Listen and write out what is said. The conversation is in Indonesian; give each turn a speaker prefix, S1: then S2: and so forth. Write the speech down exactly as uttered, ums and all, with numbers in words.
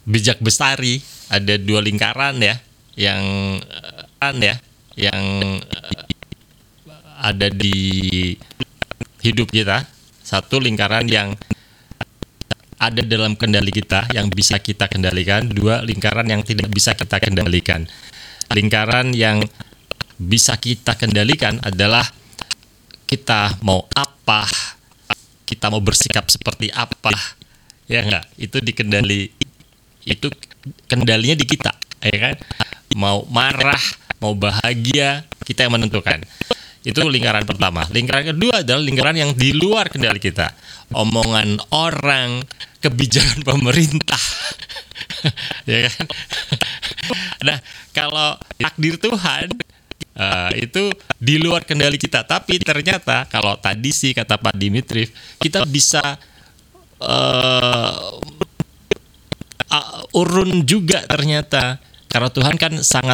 S1: bijak bestari, ada dua lingkaran ya yang kan ya yang ada di hidup kita. Satu lingkaran yang ada dalam kendali kita, yang bisa kita kendalikan. Dua, lingkaran yang tidak bisa kita kendalikan. Lingkaran yang bisa kita kendalikan adalah kita mau apa, kita mau bersikap seperti apa, ya enggak? Itu dikendali, itu kendalinya di kita, ya kan? Mau marah, mau bahagia, kita yang menentukan. Itu lingkaran pertama. Lingkaran kedua adalah lingkaran yang di luar kendali kita. Omongan orang, kebijakan pemerintah. Ya kan? Nah, kalau takdir Tuhan uh, itu di luar kendali kita. Tapi ternyata kalau tadi sih kata Pak Dimitrif, kita bisa uh, uh, urun juga ternyata. Karena Tuhan kan sangat